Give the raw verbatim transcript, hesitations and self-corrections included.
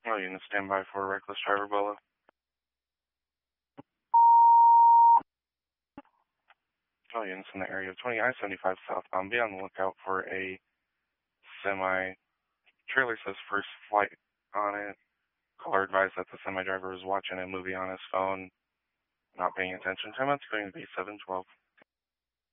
Oh, you can stand by for a reckless driver below. Oh, units in the area of twenty I seventy-five southbound. Be on the lookout for a semi. Trailer says first flight on it. Caller advised that the semi driver was watching a movie on his phone, not paying attention. Time it's going to be seven twelve.